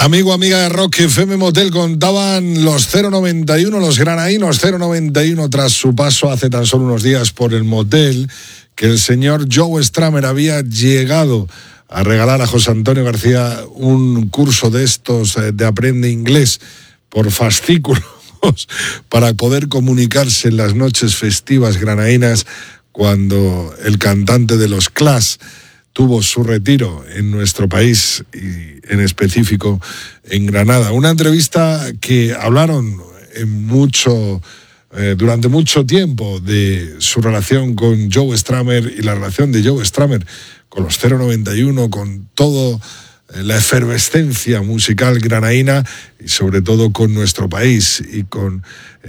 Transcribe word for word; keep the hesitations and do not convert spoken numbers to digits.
Amigo, amiga de Rock F M Motel, contaban los cero noventa y uno, los granaínos cero noventa y uno, tras su paso hace tan solo unos días por el motel, que el señor Joe Strummer había llegado a regalar a José Antonio García un curso de estos de aprende inglés por fascículos para poder comunicarse en las noches festivas granaínas, cuando el cantante de los Clash tuvo su retiro en nuestro país y en específico en Granada. Una entrevista que hablaron en mucho, eh, durante mucho tiempo de su relación con Joe Strummer y la relación de Joe Strummer con los cero noventa y uno, con todo eh, la efervescencia musical granaína y sobre todo con nuestro país y con